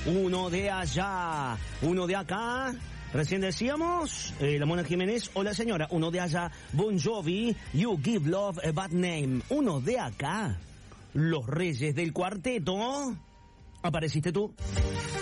uno de allá, uno de acá. Recién decíamos, la Mona Jiménez, hola señora, uno de allá, Bon Jovi, You Give Love a Bad Name. Uno de acá, los Reyes del Cuarteto, apareciste tú.